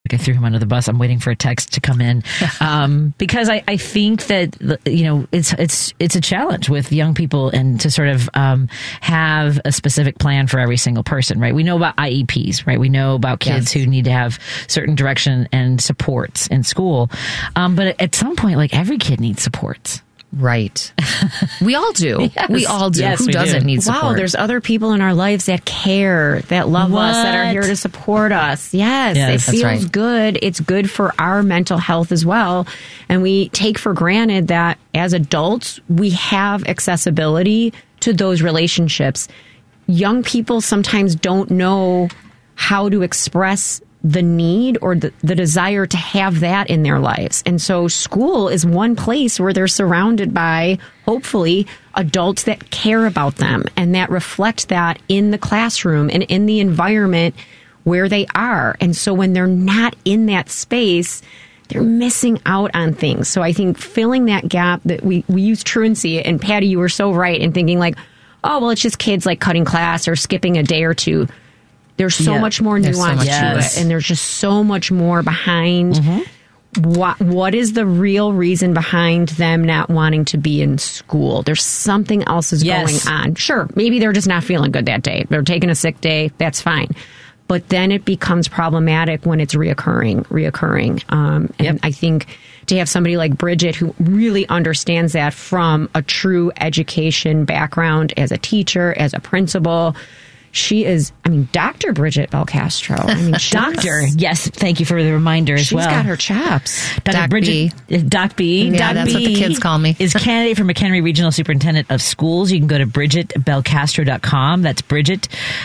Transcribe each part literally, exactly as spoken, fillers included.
I threw him under the bus. I'm waiting for a text to come in um, because I, I think that, you know, it's it's it's a challenge with young people and to sort of um, have a specific plan for every single person, right? We know about I E Ps, right? We know about kids yes. who need to have certain direction and supports in school. Um, but at some point, like every kid needs supports. Right. We all do. Yes. We all do. Yes, Who doesn't do. need support? Wow, there's other people in our lives that care, that love what? us, that are here to support us. Yes, yes it feels right. good. It's good for our mental health as well. And we take for granted that as adults, we have accessibility to those relationships. Young people sometimes don't know how to express the need or the, the desire to have that in their lives. And so school is one place where they're surrounded by, hopefully, adults that care about them and that reflect that in the classroom and in the environment where they are. And so when they're not in that space, they're missing out on things. So I think filling that gap, that we, we use truancy, and Patty, you were so right in thinking like, oh, well, it's just kids like cutting class or skipping a day or two. There's so yeah, much more nuance so much, to yes. it, and there's just so much more behind mm-hmm. what what is the real reason behind them not wanting to be in school. There's something else is yes. going on. Sure, maybe they're just not feeling good that day. They're taking a sick day. That's fine. But then it becomes problematic when it's reoccurring, reoccurring. Um, and yep. I think to have somebody like Bridget who really understands that from a true education background as a teacher, as a principal, she is, I mean, Doctor Bridget Belcastro. I mean, Doctor. Yes, thank you for the reminder as she's well. She's got her chops. Doctor Doc Bridget, B. Doc B. Yeah, Doc that's B what the kids call me. Is candidate for McHenry Regional Superintendent of Schools. You can go to Bridget Belcastro dot com. That's Bridget,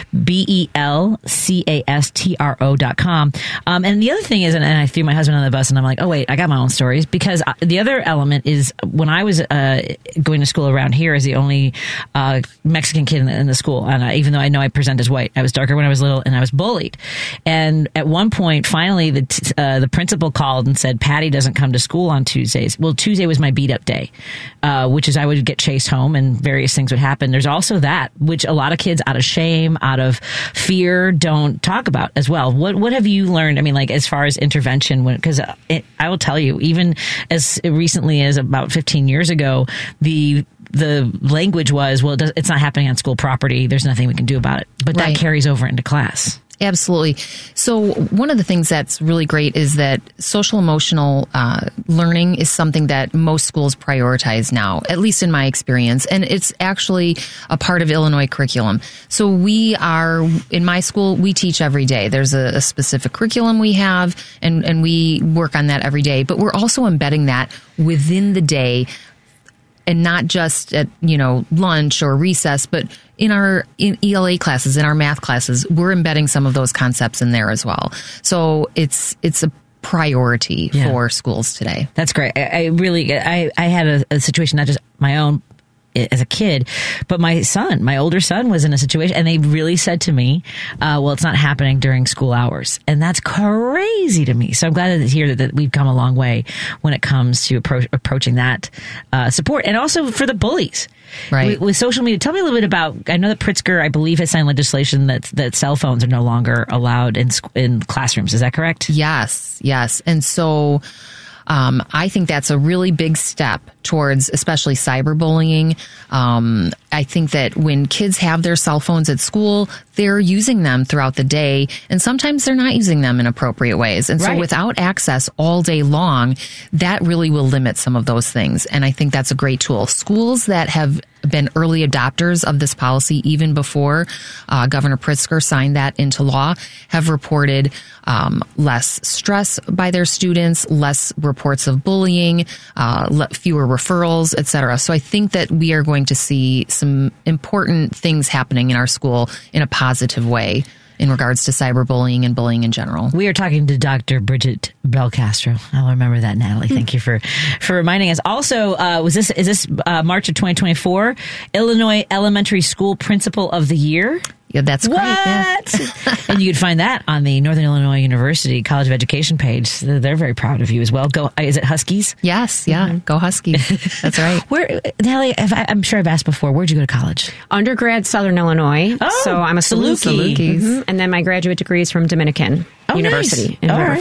B E L C A S T R O dot com. Um, and the other thing is, and, and I threw my husband on the bus, and I'm like, oh, wait, I got my own stories. Because the other element is when I was uh, going to school around here as the only uh, Mexican kid in the, in the school, and I, even though I know I present as white, I was darker when I was little, and I was bullied. And at one point, finally, the t- uh, the principal called and said, Patty doesn't come to school on Tuesdays. Well, Tuesday was my beat-up day, uh, which is I would get chased home and various things would happen. There's also that, which a lot of kids, out of shame, out of fear, don't talk about as well. What what have you learned? I mean, like, as far as intervention, because I will tell you, even as recently as about fifteen years ago, the the language was, well, it does, it's not happening on school property. There's nothing we can do about it. But right. that carries over into class. Absolutely. So one of the things that's really great is that social emotional uh, learning is something that most schools prioritize now, at least in my experience. And it's actually a part of Illinois curriculum. So we are, in my school, we teach every day. There's a, a specific curriculum we have, and, and we work on that every day. But we're also embedding that within the day, and not just at, you know, lunch or recess, but in our in E L A classes, in our math classes, we're embedding some of those concepts in there as well. So it's it's a priority yeah. for schools today. That's great. I, I really, I, I had a, a situation, not just my own as a kid, but my son, my older son was in a situation, and they really said to me, uh, well, it's not happening during school hours. And that's crazy to me. So I'm glad to hear that, that we've come a long way when it comes to appro- approaching that uh, support. And also for the bullies. Right. With, with social media. Tell me a little bit about, I know that Pritzker, I believe, has signed legislation that that cell phones are no longer allowed in in classrooms. Is that correct? Yes, yes. And so Um, I think that's a really big step towards especially cyberbullying. Um, I think that when kids have their cell phones at school, they're using them throughout the day, and sometimes they're not using them in appropriate ways. And so right. without access all day long, that really will limit some of those things. And I think that's a great tool. Schools that have been early adopters of this policy even before uh, Governor Pritzker signed that into law have reported um, less stress by their students, less reports of bullying, uh, le- fewer referrals, et cetera. So I think that we are going to see some important things happening in our school in a positive way in regards to cyberbullying and bullying in general. We are talking to Doctor Bridget Belcastro. I'll remember that, Natalie. Thank you for, for reminding us. Also, uh, was this is this uh, March of twenty twenty-four Illinois Elementary School Principal of the Year? Yeah, that's great. What? Yeah. And you can find that on the Northern Illinois University College of Education page. They're very proud of you as well. Go, is it Huskies? Yes, yeah. Mm-hmm. Go Huskies. That's right. Where, Natalie, I, I'm sure I've asked before, where'd you go to college? Undergrad, Southern Illinois. Oh, so I'm a Saluki. Saluki. Mm-hmm. And then my graduate degree is from Dominican oh, University nice. in All River right. Forest.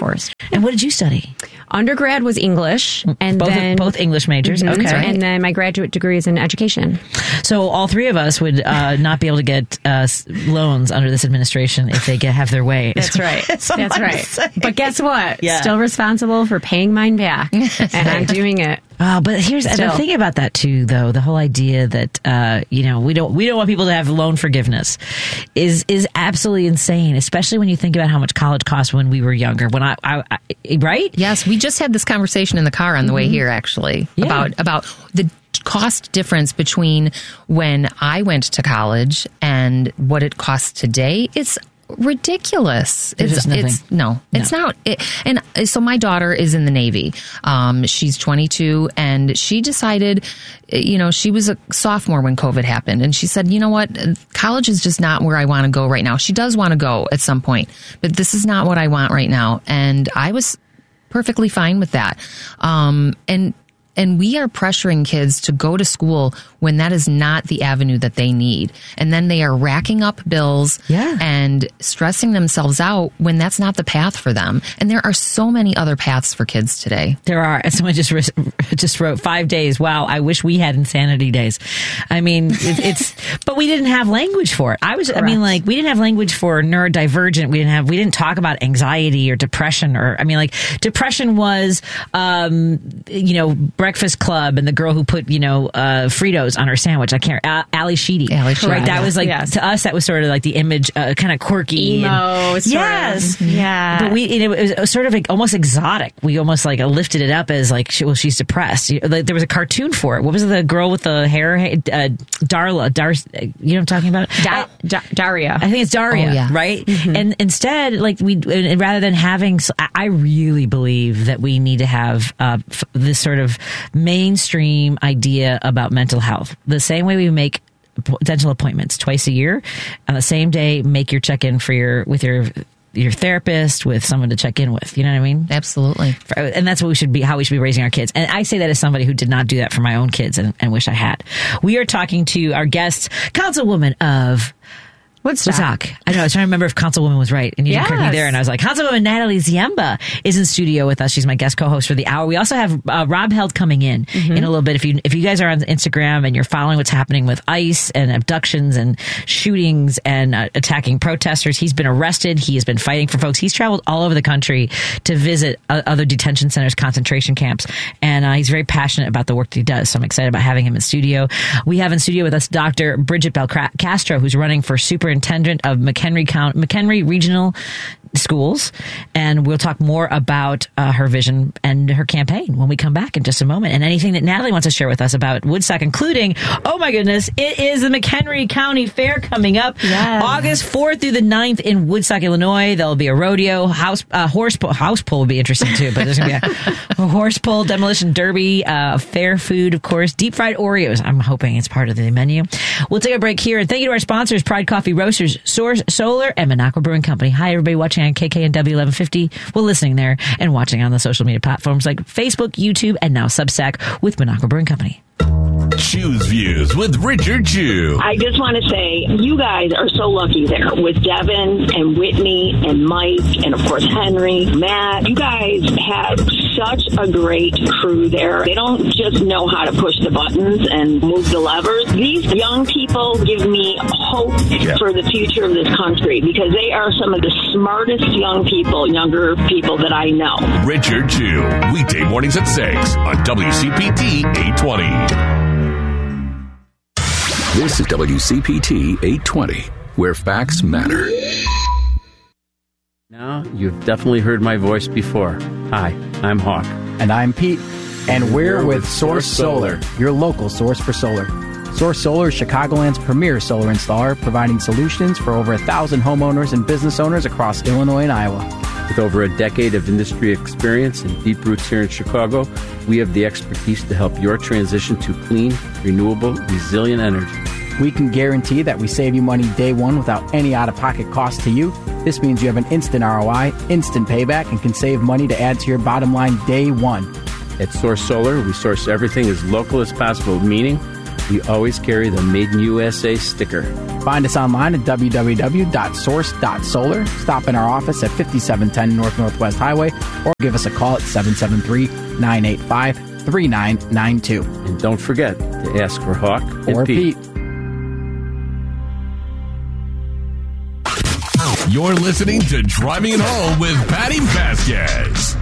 And what did you study? Undergrad was English, and both, then both English majors. Mm-hmm. Okay, and then my graduate degree is in education. So all three of us would uh, not be able to get uh, loans under this administration if they get have their way. That's right. That's right. Say. But guess what? Yeah. Still responsible for paying mine back, and I'm doing it. Oh, but here's Still. the thing about that too, though. The whole idea that uh, you know we don't we don't want people to have loan forgiveness is is absolutely insane. Especially when you think about how much college cost when we were younger. When I, I, I right? Yes, we just had this conversation in the car on the mm-hmm. way here, actually, yeah. about about the cost difference between when I went to college and what it costs today. It's ridiculous. It's, it's no, it's no. not. It, and so my daughter is in the Navy. Um, she's twenty-two, and she decided, you know, she was a sophomore when COVID happened, and she said, you know what, college is just not where I want to go right now. She does want to go at some point, but this is not what I want right now. And I was perfectly fine with that. Um, and And we are pressuring kids to go to school when that is not the avenue that they need. And then they are racking up bills yeah. and stressing themselves out when that's not the path for them. And there are so many other paths for kids today. There are. And someone just just wrote five days. Wow, I wish we had insanity days. I mean, it, it's, but we didn't have language for it. I was, Correct. I mean, like, we didn't have language for neurodivergent. We didn't have, we didn't talk about anxiety or depression or, I mean, like, depression was, um, you know, Breakfast Club and the girl who put, you know, uh, Fritos on her sandwich. I can't, uh, Ali Sheedy. Ali Sheedy. Right. That was like, yes. to us, that was sort of like the image, uh, kind of quirky. Emo. And, yes. Of, yeah. But we, it was sort of like almost exotic. We almost like lifted it up as like, well, she's depressed. Like, there was a cartoon for it. What was it? The girl with the hair? Uh, Darla. Dar, you know what I'm talking about? Da- da- Daria. I think it's Daria, oh, yeah. right? Mm-hmm. And instead, like we, rather than having, I really believe that we need to have uh, this sort of mainstream idea about mental health. The same way we make dental appointments twice a year, on the same day, make your check-in for your with your your therapist, with someone to check in with. You know what I mean? Absolutely. And that's what we should be, how we should be raising our kids. And I say that as somebody who did not do that for my own kids and, and wish I had. We are talking to our guest, Councilwoman of Woodstock. Woodstock. I know. I was trying to remember if Councilwoman was right, and you yes. didn't correct me there. And I was like, Councilwoman Natalie Ziemba is in studio with us. She's my guest co-host for the hour. We also have uh, Rob Held coming in mm-hmm. in a little bit. If you if you guys are on Instagram and you're following what's happening with ICE and abductions and shootings and uh, attacking protesters, he's been arrested. He has been fighting for folks. He's traveled all over the country to visit uh, other detention centers, concentration camps, and uh, he's very passionate about the work that he does. So I'm excited about having him in studio. We have in studio with us Doctor Bridget Belcastro, who's running for super Superintendent of McHenry County, McHenry Regional Schools, and we'll talk more about uh, her vision and her campaign when we come back in just a moment, and anything that Natalie wants to share with us about Woodstock, including, oh my goodness, it is the McHenry County Fair coming up yes. August fourth through the ninth in Woodstock, Illinois. There'll be a rodeo, house uh, horse pull, house pull will be interesting too, but there's going to be a, a horse pull, demolition derby, uh, fair food, of course, deep fried Oreos. I'm hoping it's part of the menu. We'll take a break here, and thank you to our sponsors, Pride Coffee Roasters, Source Solar, and Minocqua Brewing Company. Hi, everybody watching on K K N W eleven fifty. Well, listening there and watching on the social media platforms like Facebook, YouTube, and now Substack with Minocqua Brewing Company. Choose Views with Richard Chew. I just want to say, you guys are so lucky there with Devin and Whitney and Mike and, of course, Henry, Matt. You guys have such a great crew there. They don't just know how to push the buttons and move the levers. These young people give me hope yeah. for the future of this country because they are some of the smartest young people, younger people that I know. Richard Chew, weekday mornings at six on W C P T eight twenty. This is W C P T eight twenty, where facts matter. Now, you've definitely heard my voice before. Hi, I'm Hawk. And I'm Pete. And we're with Source Solar, your local source for solar. Source Solar is Chicagoland's premier solar installer, providing solutions for over a thousand homeowners and business owners across Illinois and Iowa. With over a decade of industry experience and deep roots here in Chicago, we have the expertise to help your transition to clean, renewable, resilient energy. We can guarantee that we save you money day one without any out-of-pocket cost to you. This means you have an instant R O I, instant payback, and can save money to add to your bottom line day one. At Source Solar, we source everything as local as possible, meaning We always carry the Made in U S A sticker. Find us online at w w w dot source dot solar. Stop in our office at fifty-seven ten North Northwest Highway or give us a call at seven seven three, nine eight five, three nine nine two. And don't forget to ask for Hawk and Or Pete. Pete. You're listening to Driving It Home with Patty Vasquez.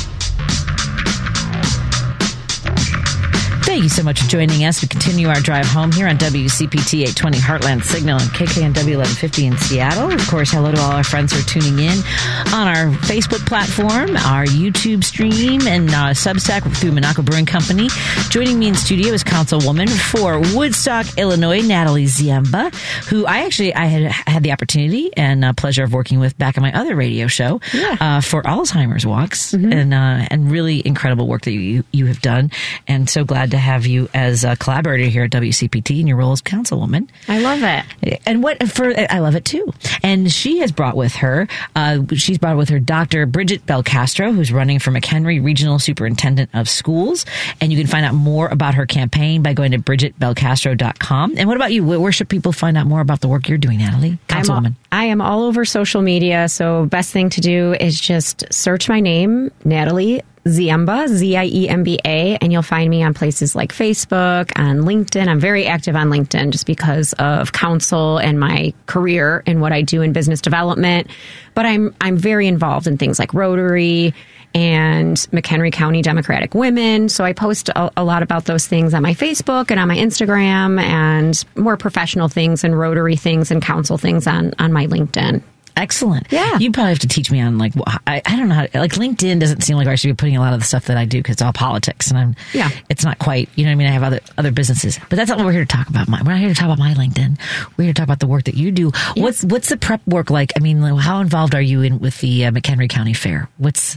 Thank you so much for joining us. We continue our drive home here on W C P T eight twenty Heartland Signal and K K N W eleven fifty in Seattle. Of course, hello to all our friends who are tuning in on our Facebook platform, our YouTube stream, and uh, Substack through Monaco Brewing Company. Joining me in studio is Councilwoman for Woodstock, Illinois, Natalie Ziemba, who I actually I had had the opportunity and uh, pleasure of working with back on my other radio show Yeah. uh, for Alzheimer's walks, Mm-hmm. and uh, and really incredible work that you you have done, and so glad to have you as a collaborator here at W C P T in your role as Councilwoman. I love it. And what for? I love it too. And she has brought with her, uh, she's brought with her Doctor Bridget Belcastro, who's running for McHenry Regional Superintendent of Schools. And you can find out more about her campaign by going to bridget belcastro dot com. And what about you? Where should people find out more about the work you're doing, Natalie, I'm all, Councilwoman? I am all over social media, so best thing to do is just search my name, Natalie Ziemba, Z I E M B A, and you'll find me on places like Facebook, on LinkedIn. I'm very active on LinkedIn just because of council and my career and what I do in business development. But I'm I'm very involved in things like Rotary and McHenry County Democratic Women. So I post a, a lot about those things on my Facebook and on my Instagram, and more professional things and Rotary things and council things on, on my LinkedIn. Excellent. Yeah. You probably have to teach me on, like, wh- I, I don't know how, like, LinkedIn doesn't seem like I should be putting a lot of the stuff that I do because it's all politics and I'm, Yeah. it's not quite, you know what I mean? I have other, other businesses, but that's not what we're here to talk about. My, we're not here to talk about my LinkedIn. We're here to talk about the work that you do. What's, what's the prep work like? I mean, like, how involved are you in with the uh, McHenry County Fair? What's,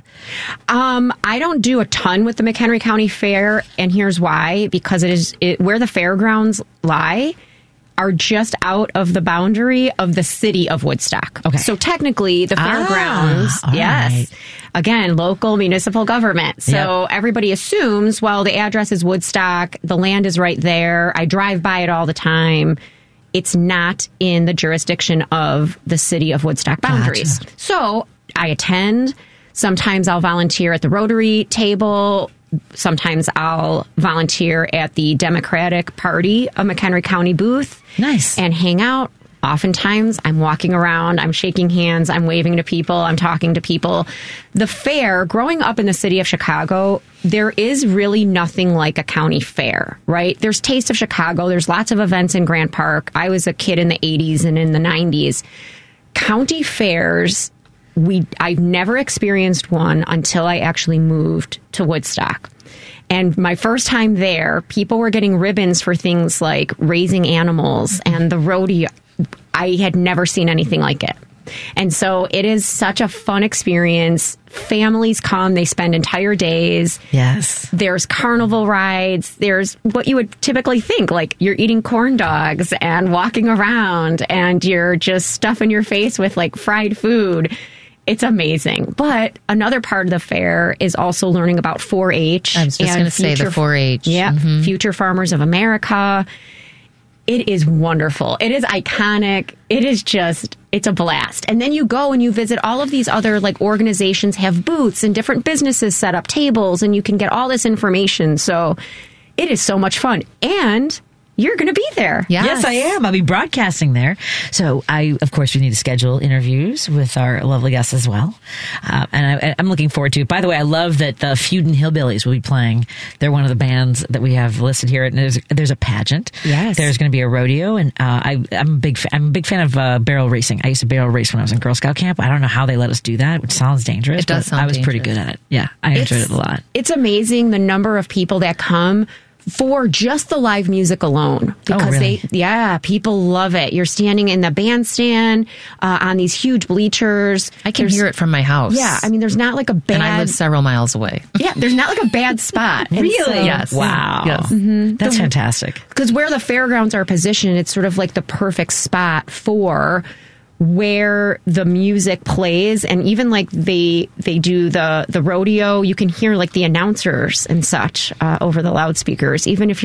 Um, I don't do a ton with the McHenry County Fair, and here's why: because it is it, where the fairgrounds lie are just out of the boundary of the city of Woodstock. Okay. So technically, the Ah, fairgrounds, all yes, right. again, local municipal government. So Yep. everybody assumes, well, the address is Woodstock, the land is right there. I drive by it all the time. It's not in the jurisdiction of the city of Woodstock boundaries. Gotcha. So I attend. Sometimes I'll volunteer at the Rotary table. Sometimes I'll volunteer at the Democratic Party of McHenry County booth. Nice. And hang out. Oftentimes I'm walking around, I'm shaking hands, I'm waving to people, I'm talking to people. The fair, growing up in the city of Chicago, there is really nothing like a county fair, right? There's Taste of Chicago, there's lots of events in Grant Park. I was a kid in the eighties and in the nineties. County fairs, we I've never experienced one until I actually moved to Woodstock. And my first time there, people were getting ribbons for things like raising animals and the rodeo. I had never seen anything like it. And so it is such a fun experience. Families come, they spend entire days. yes. There's carnival rides. There's what you would typically think, like you're eating corn dogs and walking around and you're just stuffing your face with like fried food. It's amazing. But another part of the fair is also learning about four H. I was just and going to say the future- four H. Yeah, Future Farmers of America. It is wonderful. It is iconic. It is just, it's a blast. And then you go and you visit all of these other like organizations have booths and different businesses set up tables and you can get all this information. So it is so much fun. And you're going to be there. Yes. Yes, I am. I'll be broadcasting there. So I, of course, we need to schedule interviews with our lovely guests as well. Uh, and I, I'm looking forward to it. By the way, I love that the Feudin' Hillbillies will be playing. They're one of the bands that we have listed here. And there's, there's a pageant. Yes. There's going to be a rodeo. And uh, I, I'm a big, fa- I'm a big fan of uh, barrel racing. I used to barrel race when I was in Girl Scout camp. I don't know how they let us do that, which sounds dangerous. It does but sound I was pretty dangerous. good at it. Yeah, I enjoyed it a lot. It's amazing the number of people that come for just the live music alone. Because really? they, yeah, people love it. You're standing in the bandstand uh, on these huge bleachers. I can There's- hear it from my house. Yeah, I mean, there's not like a bad. And I live several miles away. yeah, there's not like a bad spot. And so- Yes. Wow. Yes. That's fantastic. Because where the fairgrounds are positioned, it's sort of like the perfect spot for where the music plays, and even like they they do the the rodeo, you can hear like the announcers and such uh, over the loudspeakers, even if you're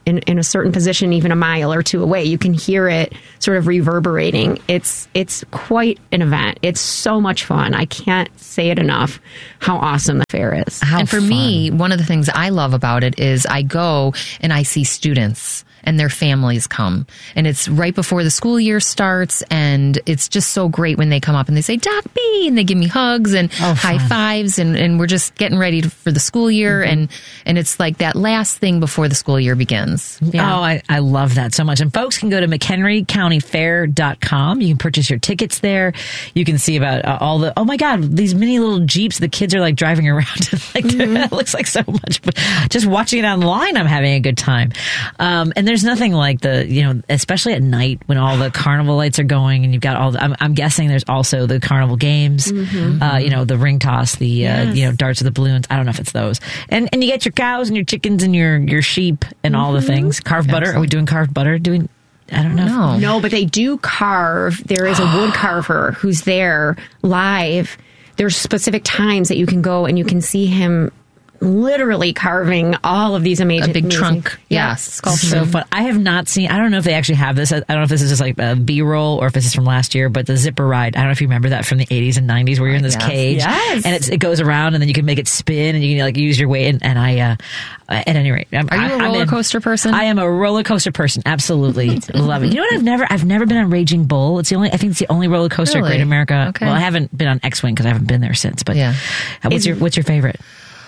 in, in a certain position, even a mile or two away. You can hear it sort of reverberating. It's it's quite an event. It's so much fun. I can't say it enough how awesome the fair is. How and for fun. me, one of the things I love about it is I go and I see students and their families come. And it's right before the school year starts, and it's just so great when they come up and they say, Doc B, and they give me hugs and oh, high fives, and, and we're just getting ready to, for the school year, mm-hmm. and, and it's like that last thing before the school year begins. Yeah. Oh, I, I love that so much. And folks can go to McHenry County Fair dot com. You can purchase your tickets there. You can see about uh, all the, oh my God, these mini little Jeeps the kids are like driving around. like mm-hmm. It looks like so much, but just watching it online, I'm having a good time. Um, and there's nothing like the, you know, especially at night when all the carnival lights are going and you've got all the, I'm, I'm guessing there's also the carnival games, mm-hmm. uh, you know, the ring toss, the, yes. uh, you know, darts of the balloons. I don't know if it's those. And and you get your cows and your chickens and your, your sheep and mm-hmm. all the things. Carved butter. Are we doing carved butter? Doing, I don't know. No, no, but they do carve. There is a wood carver who's there live. There's specific times that you can go and you can see him literally carving all of these amazing, a big amazing, trunk, yeah, yes, sculpture. So fun. I have not seen. I don't know if they actually have this. I don't know if this is just like a B-roll or if this is from last year. But the zipper ride. I don't know if you remember that from the eighties and nineties, where you're in this yes. cage, yes. and it's, it goes around, and then you can make it spin, and you can like use your weight. And, and I, uh, at any rate, I'm, are you a roller coaster person? I am a roller coaster person. Absolutely love it. You know what? I've never, I've never been on Raging Bull. It's the only. I think it's the only roller coaster really? in Great America. Okay. Well, I haven't been on X-Wing because I haven't been there since. But yeah, what's it's, your what's your favorite?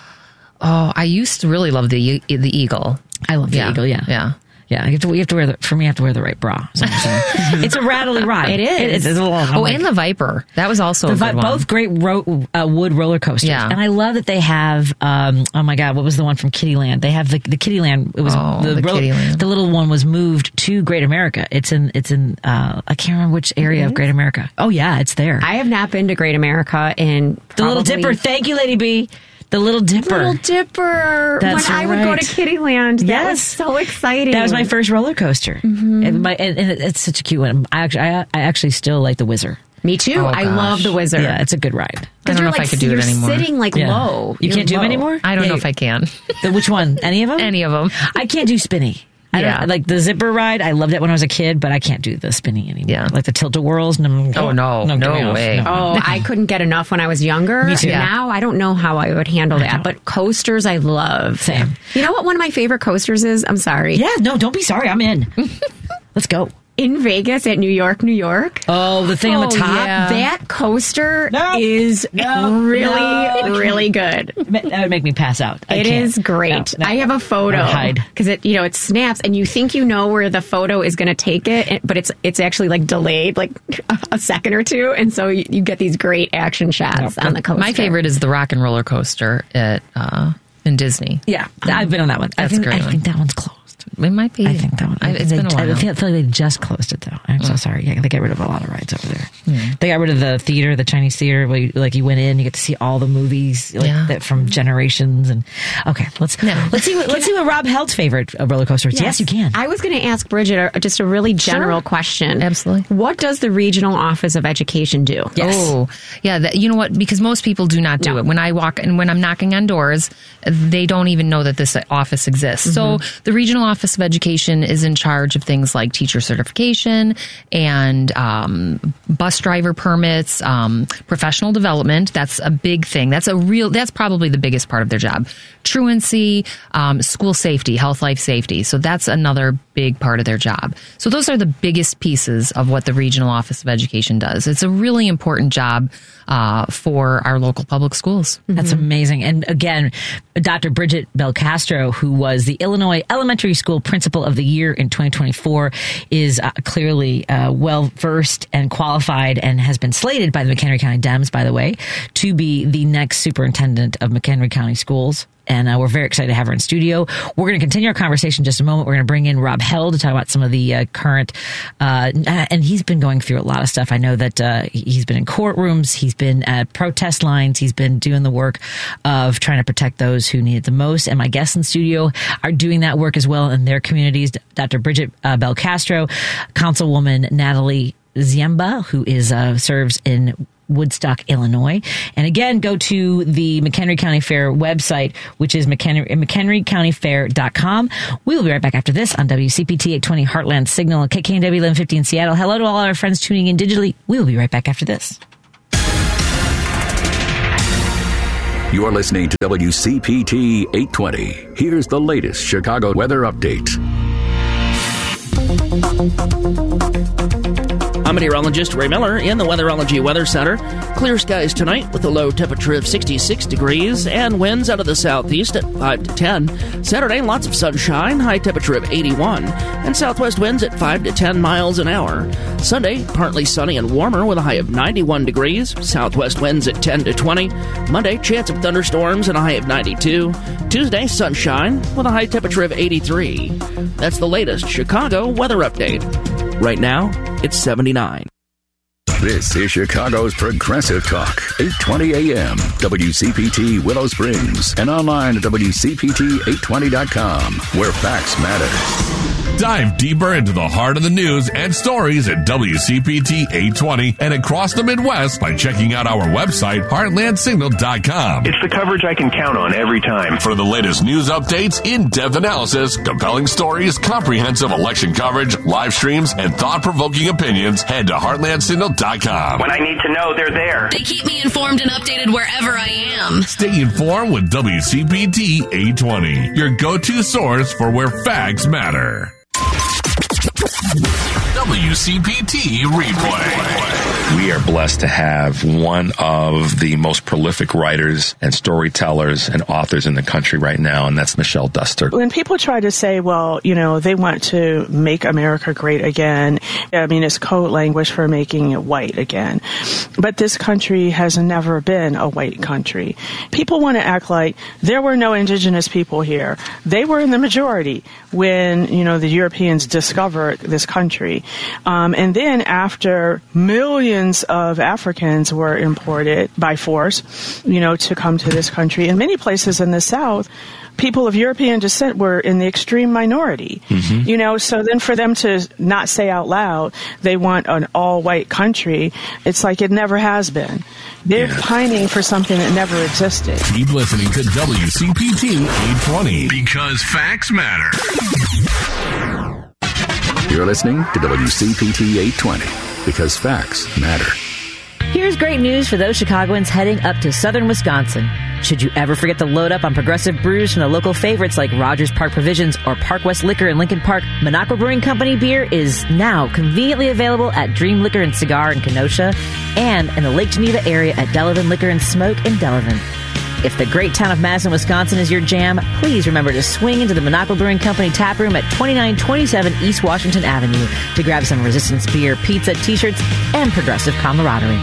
Oh, I used to really love the the Eagle. I love the yeah. Eagle. Yeah, yeah, yeah. You have to. You have to wear the. For me, I have to wear the right bra. Is what I'm saying. It's a rattly ride. It is. It, it's, it's a long. Oh, like, and the Viper. That was also the a good Vi- one. Both great ro- uh, wood roller coasters. Yeah. And I love that they have. Um, oh my God, what was the one from Kittyland? They have the the Kittyland. It was oh, the, the, ro- Kittyland. the little one was moved to Great America. It's in. It's in. Uh, I can't remember which area of Great America. Oh yeah, it's there. I have not been to Great America in the Little Dipper. Thank you, Lady B. The Little Dipper. Little Dipper. That's when I right. would go to Kittyland, that yes. was so exciting. That was my first roller coaster, mm-hmm. and, my, and, and it's such a cute one. I actually, I, I actually still like the Whizzer. Me too. Oh, I love the Whizzer. Yeah, it's a good ride. I don't know like, if I could do it anymore. You're sitting like yeah. low. You You're can't do low. them anymore? I don't yeah, know if I can. The, which one? Any of them? Any of them. I can't do spinny. I yeah. don't, like the zipper ride. I loved it when I was a kid, but I can't do the spinning anymore. Yeah. Like the tilt-a-whirls. No, oh, no. No, no way. No. Oh, I couldn't get enough when I was younger. Me too. Now I don't know how I would handle that, but coasters I love. Same. You know what one of my favorite coasters is? I'm sorry. Yeah, no, don't be sorry. I'm in. Let's go. In Vegas at New York, New York. Oh, the thing oh, on the top? Yeah. That coaster no, is no, really, no. really good. That would make me pass out. I it can't. is great. No, no. I have a photo because it, you know, it snaps, and you think you know where the photo is going to take it, but it's it's actually like delayed, like a second or two, and so you, you get these great action shots on the coaster. My favorite is the Rock and Roller Coaster at uh, in Disney. Yeah, I've been on that one. That's I think, a great I one. think that one's closed. It might be. I think that one. I, it's they, been a while. I feel, I feel like they just closed it though. I'm mm. so sorry. Yeah, they got rid of a lot of rides over there. Mm. They got rid of the theater, the Chinese theater, where you, like you went in, you get to see all the movies like, yeah. that from generations. And okay, let's no. let's see what let's see what Rob Held's favorite roller coaster is. Yes. yes, you can. I was going to ask Bridget a, just a really general sure. question. Absolutely. What does the Regional Office of Education do? Yes. Oh, yeah. That, you know what? Because most people do not do no. it. When I walk and when I'm knocking on doors, they don't even know that this office exists. Mm-hmm. So the Regional Office of Education is in charge of things like teacher certification and um, bus driver permits, um, professional development. That's a big thing. That's a real. That's probably the biggest part of their job. Truancy, um, school safety, health, life safety. So that's another big part of their job. So those are the biggest pieces of what the Regional Office of Education does. It's a really important job uh, for our local public schools. That's mm-hmm. amazing. And again, Doctor Bridget Belcastro, who was the Illinois Elementary School Principal of the Year in twenty twenty-four, is uh, clearly uh, well versed and qualified and has been slated by the McHenry County Dems, by the way, to be the next superintendent of McHenry County Schools. And uh, we're very excited to have her in studio. We're going to continue our conversation in just a moment. We're going to bring in Rob Held to talk about some of the uh, current, uh, and he's been going through a lot of stuff. I know that uh, he's been in courtrooms, he's been at protest lines, he's been doing the work of trying to protect those who need it the most. And my guests in studio are doing that work as well in their communities. Doctor Bridget uh, Belcastro, Councilwoman Natalie Ziemba, who is uh, serves in Woodstock, Illinois. And again, go to the McHenry County Fair website, which is McHenry, McHenry County Fair dot com. We will be right back after this on W C P T eight twenty Heartland Signal and K K N W eleven fifty in Seattle. Hello to all our friends tuning in digitally. We will be right back after this. You're listening to W C P T eight twenty. Here's the latest Chicago weather update. I'm meteorologist Ray Miller in the Weatherology Weather Center. Clear skies tonight with a low temperature of sixty-six degrees and winds out of the southeast at five to ten. Saturday, lots of sunshine, high temperature of eighty-one, and southwest winds at five to ten miles an hour. Sunday, partly sunny and warmer with a high of ninety-one degrees, southwest winds at ten to twenty. Monday, chance of thunderstorms and a high of ninety-two. Tuesday, sunshine with a high temperature of eighty-three. That's the latest Chicago weather update. Right now, it's seventy-nine. This is Chicago's Progressive Talk, eight twenty A M, W C P T Willow Springs, and online at W C P T eight twenty dot com, where facts matter. Dive deeper into the heart of the news and stories at W C P T eight twenty and across the Midwest by checking out our website, heartland signal dot com. It's the coverage I can count on every time. For the latest news updates, in-depth analysis, compelling stories, comprehensive election coverage, live streams, and thought-provoking opinions, head to heartland signal dot com. When I need to know, they're there. They keep me informed and updated wherever I am. Stay informed with W C P T eight twenty, your go-to source for where facts matter. W C P T Replay. We are blessed to have one of the most prolific writers and storytellers and authors in the country right now, and that's Michelle Duster. When people try to say, well, you know, they want to make America great again, I mean, it's code language for making it white again. But this country has never been a white country. People want to act like there were no indigenous people here. They were in the majority when, you know, the Europeans discovered this country. Um, and then after millions of Africans were imported by force, you know, to come to this country, in many places in the South, people of European descent were in the extreme minority. Mm-hmm. You know, so then for them to not say out loud they want an all-white country, it's like it never has been. They're yeah. pining for something that never existed. Keep listening to W C P T eight twenty, because facts matter. You're listening to W C P T eight twenty, because facts matter. Here's great news for those Chicagoans heading up to southern Wisconsin. Should you ever forget to load up on progressive brews from the local favorites like Rogers Park Provisions or Park West Liquor in Lincoln Park, Minocqua Brewing Company beer is now conveniently available at Dream Liquor and Cigar in Kenosha and in the Lake Geneva area at Delavan Liquor and Smoke in Delavan. If the great town of Madison, Wisconsin is your jam, please remember to swing into the Minocqua Brewing Company tap room at twenty-nine twenty-seven East Washington Avenue to grab some Resistance beer, pizza, t-shirts, and progressive camaraderie.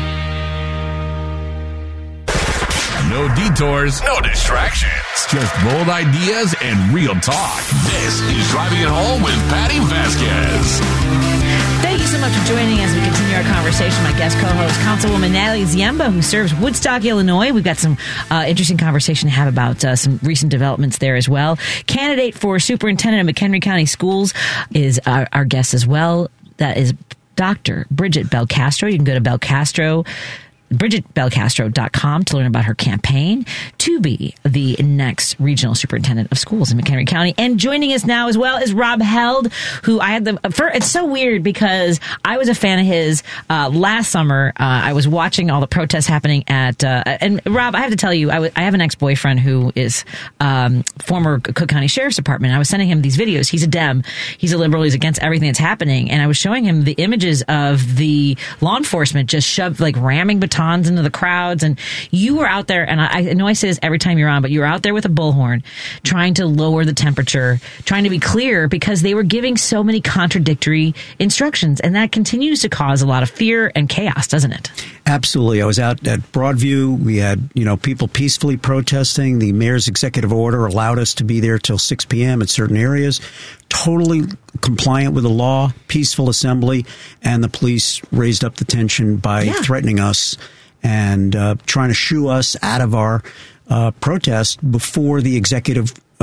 No detours, no distractions, just bold ideas and real talk. This is Driving It Home with Patty Vasquez. Thank you so much for joining as we continue our conversation. My guest co-host, Councilwoman Natalie Ziemba, who serves Woodstock, Illinois. We've got some uh, interesting conversation to have about uh, some recent developments there as well. Candidate for Superintendent of McHenry County Schools is our, our guest as well. That is Doctor Bridget Belcastro. You can go to Belcastro. Bridget Belcastro dot com to learn about her campaign to be the next regional superintendent of schools in McHenry County. And joining us now as well is Rob Held, who I had the, for, it's so weird because I was a fan of his uh, last summer. Uh, I was watching all the protests happening at, uh, and Rob, I have to tell you, I, w- I have an ex-boyfriend who is um, former Cook County Sheriff's Department. I was sending him these videos. He's a Dem. He's a liberal. He's against everything that's happening. And I was showing him the images of the law enforcement just shoved, like ramming batons into the crowds, and you were out there, and I, I know I say this every time you're on, but you were out there with a bullhorn trying to lower the temperature, trying to be clear, because they were giving so many contradictory instructions, and that continues to cause a lot of fear and chaos, doesn't it? Absolutely. I was out at Broadview. We had, you know, people peacefully protesting. The mayor's executive order allowed us to be there till six p.m. in certain areas. Totally compliant with the law, peaceful assembly, and the police raised up the tension by yeah. threatening us and uh, trying to shoo us out of our uh, protest before the executive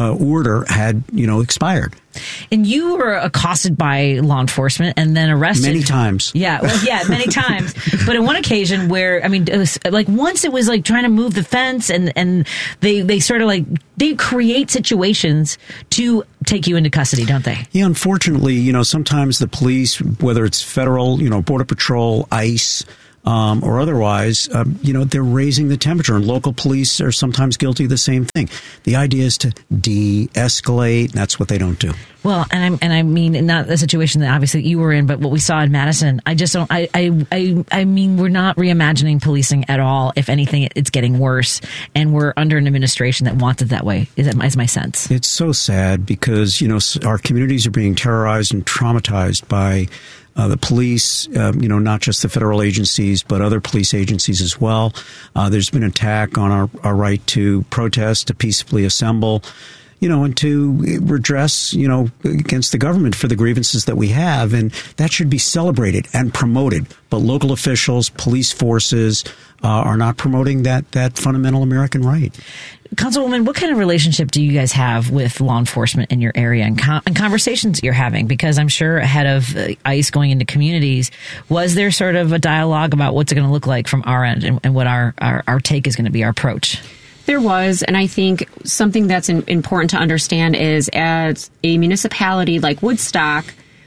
uh, order had, you know, expired. And you were accosted by law enforcement and then arrested many times. Yeah, well, yeah, many times. But on one occasion where, I mean, it was like once it was like trying to move the fence, and and they they sort of like they create situations to take you into custody, don't they? Yeah, unfortunately, you know, sometimes the police, whether it's federal, you know, Border Patrol, ICE, Um, or otherwise, um, you know, they're raising the temperature, and local police are sometimes guilty of the same thing. The idea is to de-escalate, and that's what they don't do. Well, and I and I mean, not the situation that obviously you were in, but what we saw in Madison. I just don't. I I I, I mean, we're not reimagining policing at all. If anything, it's getting worse, and we're under an administration that wants it that way. Is that is my sense? It's so sad because, you know, our communities are being terrorized and traumatized by Uh, the police, um, you know, not just the federal agencies, but other police agencies as well. Uh, there's been an attack on our, our right to protest, to peacefully assemble, you know, and to redress, you know, against the government for the grievances that we have. And that should be celebrated and promoted. But local officials, police forces uh, are not promoting that, that fundamental American right. Councilwoman, what kind of relationship do you guys have with law enforcement in your area, and, con- and conversations you're having? Because I'm sure ahead of uh, ICE going into communities, was there sort of a dialogue about what's it going to look like from our end, and, and what our, our, our take is going to be, our approach? There was, and I think something that's in, important to understand is, as a municipality like Woodstock,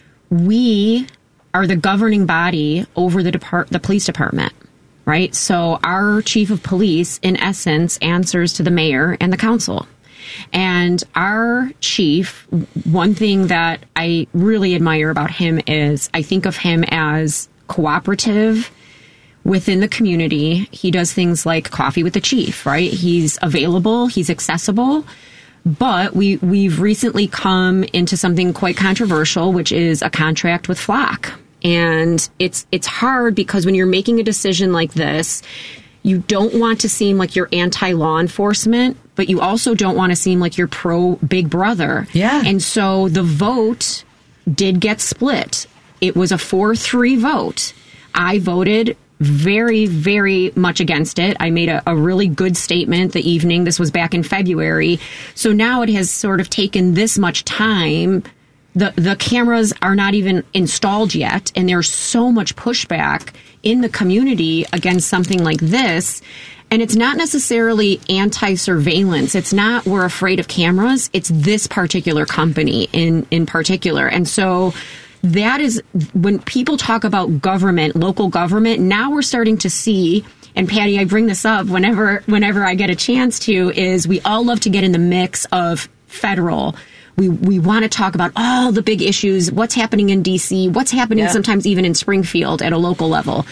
we are the governing body over the depart- the police department. Right. So our chief of police, in essence, answers to the mayor and the council. And our chief, one thing that I really admire about him is I think of him as cooperative within the community. He does things like coffee with the chief, right? He's available. He's accessible. But we, we've recently come into something quite controversial, which is a contract with Flock. And it's it's hard because when you're making a decision like this, you don't want to seem like you're anti-law enforcement, but you also don't want to seem like you're pro-Big Brother. Yeah. And so the vote did get split. It was a four three vote. I voted very, very much against it. I made a, a really good statement the evening. This was back in February. So now it has sort of taken this much time. The the cameras are not even installed yet, and there's so much pushback in the community against something like this. And it's not necessarily anti-surveillance. It's not we're afraid of cameras. It's this particular company in, in particular. And so that is when people talk about government, local government, now we're starting to see, and Patty, I bring this up whenever whenever I get a chance to, is we all love to get in the mix of federal. We we want to talk about all the big issues, what's happening in D C, what's happening yeah. sometimes even in Springfield at a local level.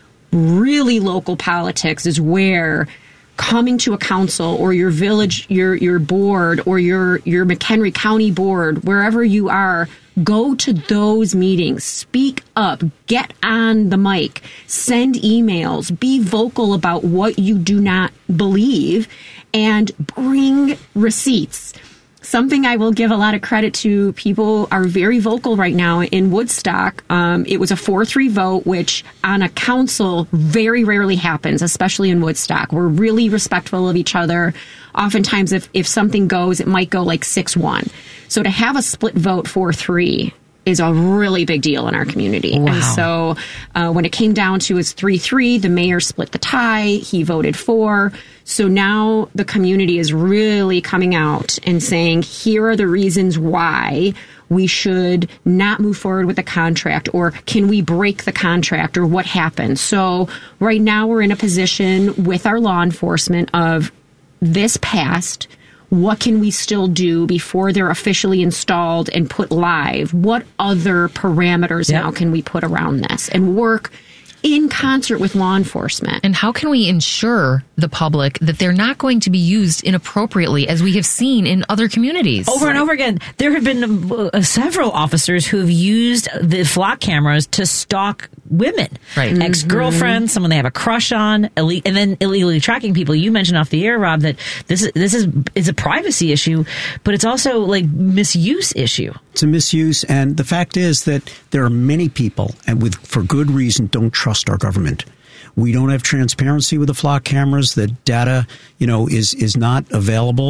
Really local politics is where coming to a council or your village, your your board, or your, your McHenry County board, wherever you are, go to those meetings, speak up, get on the mic, send emails, be vocal about what you do not believe, and bring receipts. Something I will give a lot of credit to, people are very vocal right now in Woodstock. Um, it was a four three vote, which on a council very rarely happens, especially in Woodstock. We're really respectful of each other. Oftentimes, if, if something goes, it might go like six one. So to have a split vote four three is a really big deal in our community. Wow. And so uh, when it came down to his three three, the mayor split the tie. He voted for. So now the community is really coming out and saying, here are the reasons why we should not move forward with the contract, or can we break the contract, or what happened. So right now we're in a position with our law enforcement of this passed. What can we still do before they're officially installed and put live? What other parameters yep. now can we put around this and work in concert with law enforcement? And how can we ensure the public that they're not going to be used inappropriately, as we have seen in other communities? Over and over again, there have been uh, several officers who have used the Flock cameras to stalk women, right? Mm-hmm. Ex-girlfriends, someone they have a crush on, and then illegally tracking people. You mentioned off the air, Rob, that this is this is is a privacy issue, but it's also like misuse issue. It's a misuse, and the fact is that there are many people, and with for good reason, don't trust our government. We don't have transparency with the Flock cameras. The data, you know, is is not available.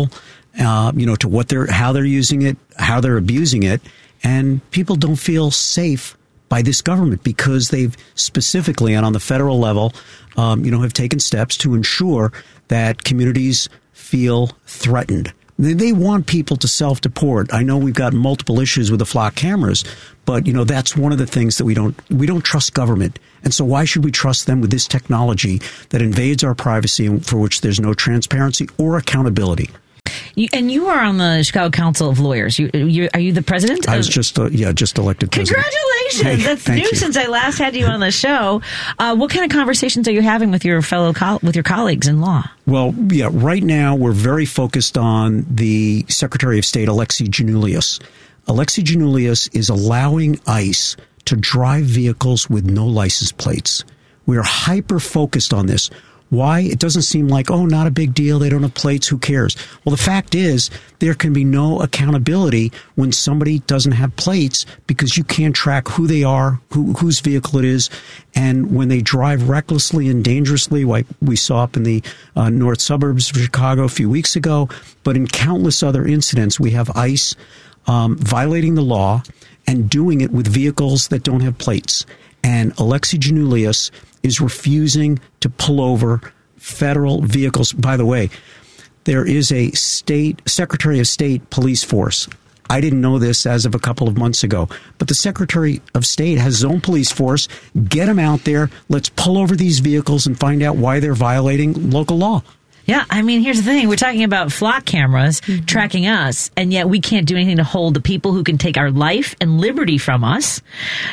uh, you know, to what they're, how they're using it, how they're abusing it. And people don't feel safe by this government because they've specifically and on the federal level, um, you know, have taken steps to ensure that communities feel threatened. They, they want people to self-deport. I know we've got multiple issues with the flock cameras, but, you know, that's one of the things that we don't, we don't trust government. And so why should we trust them with this technology that invades our privacy and for which there's no transparency or accountability? You, and you are on the Chicago Council of Lawyers. You, you are you the president? I was just uh, yeah, just elected president. Congratulations! Hey, That's new you. since I last had you on the show. Uh, what kind of conversations are you having with your fellow co- with your colleagues in law? Well, yeah, right now we're very focused on the Secretary of State, Alexei Giannoulias. Alexei Giannoulias is allowing ICE to drive vehicles with no license plates. We are hyper focused on this. Why? It doesn't seem like, oh, not a big deal. They don't have plates. Who cares? Well, the fact is there can be no accountability when somebody doesn't have plates because you can't track who they are, who, whose vehicle it is. And when they drive recklessly and dangerously, like we saw up in the uh, north suburbs of Chicago a few weeks ago, but in countless other incidents, we have ICE um, violating the law and doing it with vehicles that don't have plates. And Alexei Giannoulias is refusing to pull over federal vehicles. By the way, there is a state Secretary of State police force. I didn't know this as of a couple of months ago, but the Secretary of State has his own police force. Get them out there. Let's pull over these vehicles and find out why they're violating local law. Yeah, I mean, here's the thing. We're talking about flock cameras mm-hmm. tracking us, and yet we can't do anything to hold the people who can take our life and liberty from us.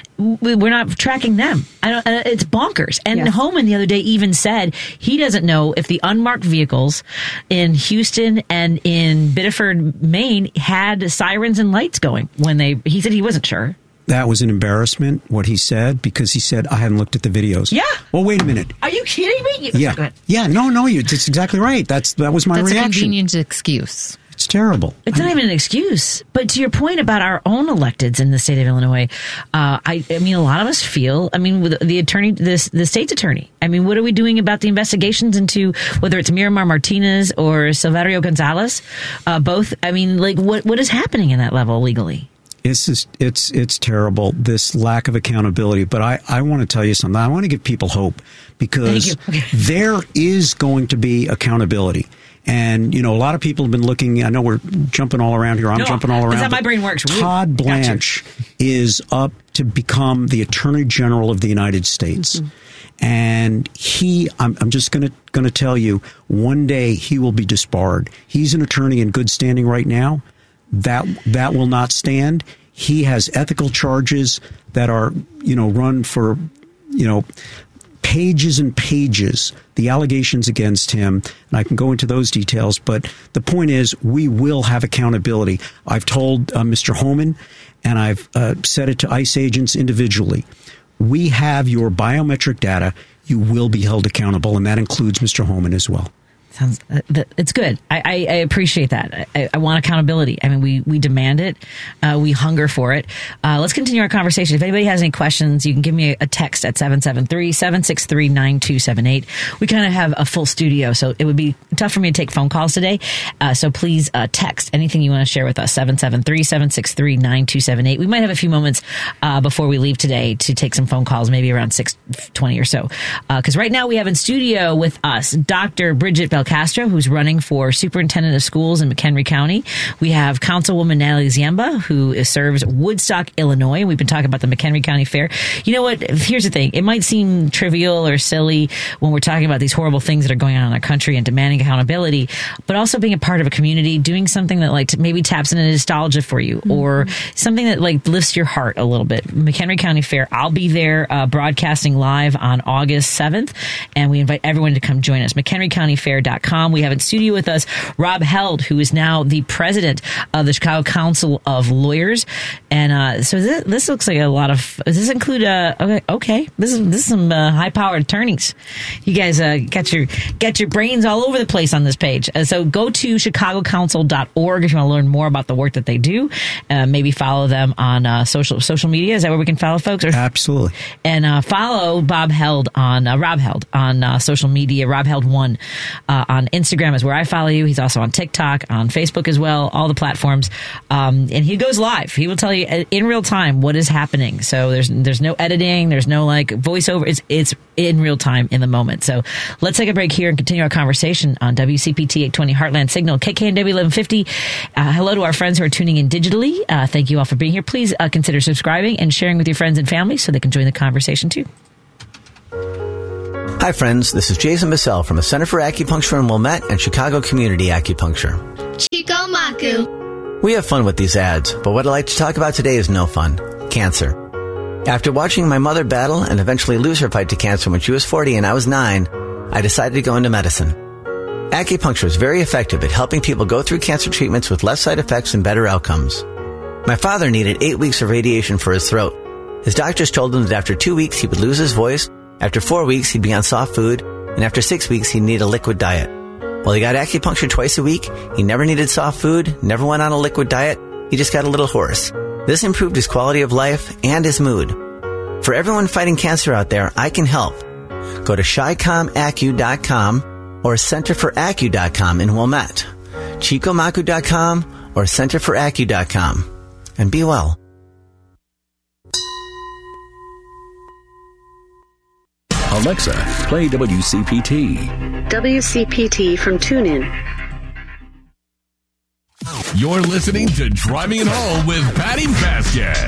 We're not tracking them. I don't, it's bonkers. And yes. Homan the other day even said he doesn't know if the unmarked vehicles in Houston and in Biddeford, Maine had sirens and lights going when they, he said he wasn't sure. That was an embarrassment, what he said, because he said, I hadn't looked at the videos. Yeah. Well, wait a minute. Are you kidding me? You, yeah. Sorry, yeah, no, no, you, that's exactly right. That's That was my that's reaction. That's a convenient excuse. It's terrible. It's not even an excuse. But to your point about our own electeds in the state of Illinois, uh, I, I mean, a lot of us feel, I mean, with the attorney, this, the state's attorney, I mean, what are we doing about the investigations into whether it's Miramar Martinez or Silverio Gonzalez? Uh, both, I mean, like, what what is happening in that level legally? It's just, it's it's terrible, this lack of accountability. But I, I want to tell you something. I want to give people hope because okay. there is going to be accountability. And, you know, a lot of people have been looking. I know we're jumping all around here. I'm no, jumping all around. That's how my brain works. Todd Blanche gotcha. is up to become the Attorney General of the United States. Mm-hmm. And he, I'm, I'm just going to going to tell you, one day he will be disbarred. He's an attorney in good standing right now. That that will not stand. He has ethical charges that are, you know, run for, you know, pages and pages, the allegations against him. And I can go into those details. But the point is, we will have accountability. I've told uh, Mister Homan, and I've uh, said it to ICE agents individually. We have your biometric data. You will be held accountable. And that includes Mister Homan as well. Sounds, uh, it's good. I, I, I appreciate that. I, I want accountability. I mean, we, we demand it. Uh, we hunger for it. Uh, let's continue our conversation. If anybody has any questions, you can give me a, a text at seven seven three, seven six three, nine two seven eight. We kind of have a full studio, so it would be tough for me to take phone calls today. Uh, so please uh, text anything you want to share with us, seven seven three, seven six three, nine two seven eight. We might have a few moments uh, before we leave today to take some phone calls, maybe around six twenty or so. Because uh, right now we have in studio with us Doctor Bridget Belcastro, who's running for superintendent of schools in McHenry County. We have Councilwoman Natalie Ziemba, who serves Woodstock, Illinois. We've been talking about the McHenry County Fair. You know what? Here's the thing. It might seem trivial or silly when we're talking about these horrible things that are going on in our country and demanding accountability, but also being a part of a community, doing something that like maybe taps into nostalgia for you mm-hmm. or something that like lifts your heart a little bit. McHenry County Fair. I'll be there uh, broadcasting live on August seventh, and we invite everyone to come join us. McHenry County Fair dot com. We have in studio with us Rob Held, who is now the president of the Chicago Council of Lawyers. And uh, so this, this looks like a lot of. Does this include? Uh, okay, okay, this is this is some uh, high powered attorneys. You guys uh, got your got your brains all over the place on this page. Uh, so go to chicago council dot org if you want to learn more about the work that they do. Uh, maybe follow them on uh, social social media. Is that where we can follow folks? Or, Absolutely. And uh, follow Bob Held on uh, Rob Held on uh, social media. Rob Held one. Uh, Uh, on Instagram is where I follow you. He's also on TikTok, on Facebook as well, all the platforms. Um, and he goes live. He will tell you in real time what is happening. So there's there's no editing. There's no like voiceover. It's, it's in real time in the moment. So let's take a break here and continue our conversation on W C P T eight twenty Heartland Signal, K K N W eleven fifty. Uh, hello to our friends who are tuning in digitally. Uh, thank you all for being here. Please uh, consider subscribing and sharing with your friends and family so they can join the conversation too. Hi friends, this is Jason Bissell from the Center for Acupuncture in Wilmette and Chicago Community Acupuncture. Chico Maku. We have fun with these ads, but what I'd like to talk about today is no fun. Cancer. After watching my mother battle and eventually lose her fight to cancer when she was forty and I was nine, I decided to go into medicine. Acupuncture is very effective at helping people go through cancer treatments with less side effects and better outcomes. My father needed eight weeks of radiation for his throat. His doctors told him that after two weeks he would lose his voice, after four weeks he'd be on soft food, and after six weeks he'd need a liquid diet. Well, he got acupuncture twice a week, he never needed soft food, never went on a liquid diet, he just got a little hoarse. This improved his quality of life and his mood. For everyone fighting cancer out there, I can help. Go to chi com acu dot com or center for acu dot com in Wilmette, chico maku dot com or center for acu dot com. And be well. Alexa, play W C P T. W C P T from TuneIn. You're listening to Driving It Home with Patty Vasquez.